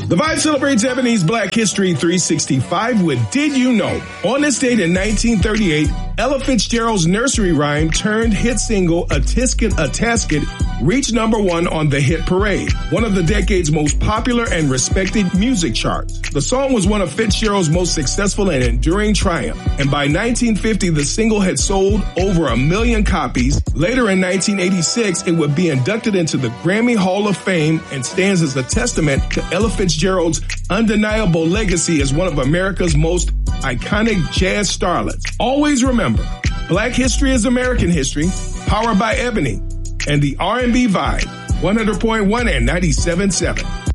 The Vibe celebrates Ebony's Black History 365 with Did You Know? On this date in 1938, Ella Fitzgerald's nursery rhyme turned hit single A Tisket a Tasket reached number 1 on the Hit Parade, one of the decade's most popular and respected music charts. The song was one of Fitzgerald's most successful and enduring triumphs, and by 1950 the single had sold over 1 million copies. Later in 1986, it would be inducted into the Grammy Hall of Fame and stands as a testament to Ella Fitzgerald's undeniable legacy as one of America's most iconic jazz starlets. Always remember, Black history is American history, powered by Ebony and the R&B Vibe, 100.1 and 97.7.